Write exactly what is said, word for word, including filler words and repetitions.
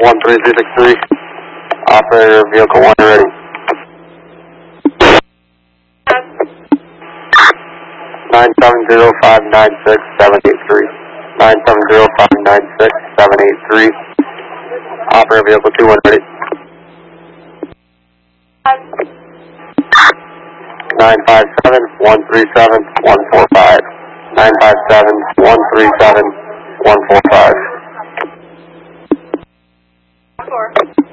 one three three six three. Operator vehicle one ready. nine seven zero five nine six seven eight three. nine seven zero five nine six seven eight three. Operator vehicle two one ready. nine five seven one three seven one four five. nine five seven one three seven one four five. Four.